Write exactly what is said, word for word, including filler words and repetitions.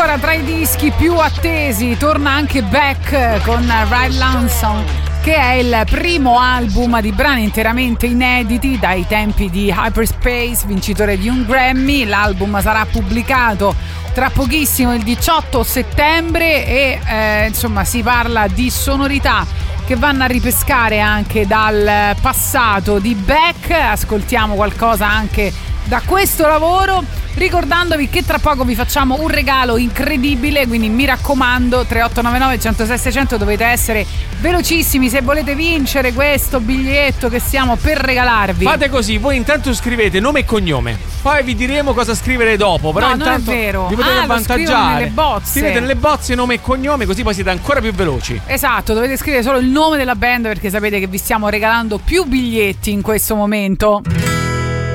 Ancora tra i dischi più attesi torna anche Beck con Ride Lonesome, che è il primo album di brani interamente inediti dai tempi di Hyperspace, vincitore di un Grammy. L'album sarà pubblicato tra pochissimo, il diciotto settembre, e eh, insomma si parla di sonorità che vanno a ripescare anche dal passato di Beck. Ascoltiamo qualcosa anche da questo lavoro, ricordandovi che tra poco vi facciamo un regalo incredibile, quindi mi raccomando, tre otto nove nove, uno zero sei, sei zero zero, dovete essere velocissimi se volete vincere questo biglietto che stiamo per regalarvi. Fate così, voi intanto scrivete nome e cognome, poi vi diremo cosa scrivere dopo, però no, intanto non è vero. vi potete ah, avvantaggiare. Nelle bozze. Scrivete nelle bozze nome e cognome, così poi siete ancora più veloci. Esatto, dovete scrivere solo il nome della band, perché sapete che vi stiamo regalando più biglietti in questo momento.